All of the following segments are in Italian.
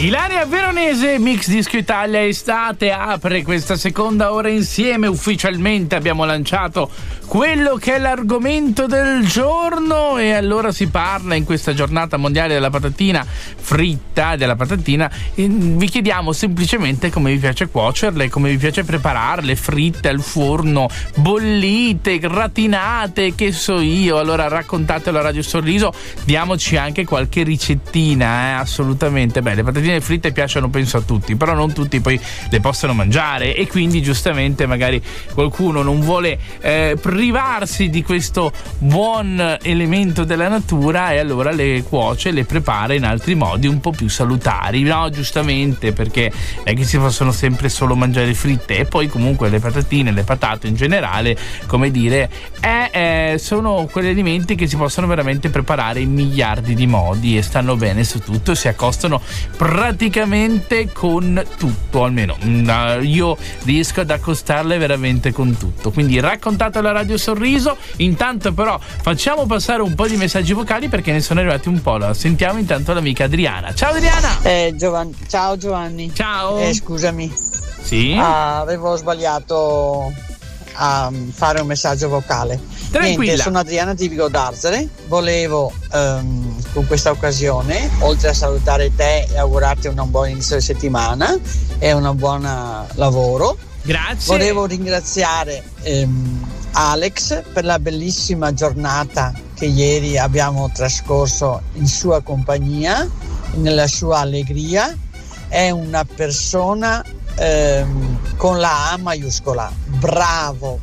Ilaria Veronese, Mix Disco Italia Estate apre questa seconda ora insieme. Ufficialmente abbiamo lanciato quello che è l'argomento del giorno e allora si parla in questa giornata mondiale della patatina fritta, della patatina. Vi chiediamo semplicemente come vi piace cuocerle, come vi piace prepararle, fritte al forno, bollite, gratinate, che so io. Allora raccontatelo a Radio Sorriso, diamoci anche qualche ricettina, assolutamente. Beh, le patatine fritte piacciono penso a tutti, però non tutti poi le possono mangiare e quindi giustamente magari qualcuno non vuole privarsi di questo buon elemento della natura e allora le cuoce, le prepara in altri modi un po' più salutari, no? Giustamente, perché non è che si possono sempre solo mangiare fritte. E poi comunque le patatine, le patate in generale, come dire, sono quegli alimenti che si possono veramente preparare in miliardi di modi e stanno bene su tutto e si accostano praticamente con tutto, almeno io riesco ad accostarle veramente con tutto. Quindi raccontatelo alla Radio Sorriso. Intanto però facciamo passare un po' di messaggi vocali perché ne sono arrivati un po'. Sentiamo intanto l'amica Adriana. Ciao Adriana. Ciao Giovanni. Ciao. Scusami. Sì. Avevo sbagliato a fare un messaggio vocale. Tranquilla. Niente, sono Adriana di Vigo d'Arzere. Volevo con questa occasione, oltre a salutare te e augurarti un buon inizio di settimana e un buon lavoro, grazie. Volevo ringraziare Alex per la bellissima giornata che ieri abbiamo trascorso in sua compagnia, nella sua allegria. È una persona con la A maiuscola, bravo,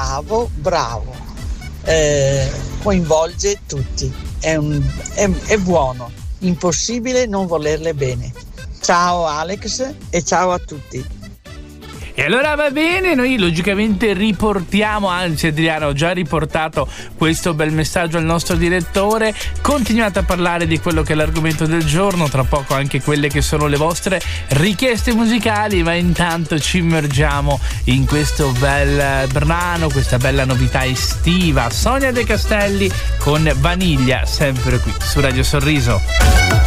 coinvolge tutti, è buono, impossibile non volerle bene. Ciao Alex e ciao a tutti. E allora va bene, noi logicamente riportiamo, anzi Adriano ho già riportato questo bel messaggio al nostro direttore. Continuate a parlare di quello che è l'argomento del giorno, tra poco anche quelle che sono le vostre richieste musicali, ma intanto ci immergiamo in questo bel brano, questa bella novità estiva. Sonia De Castelli con Vaniglia, sempre qui su Radio Sorriso.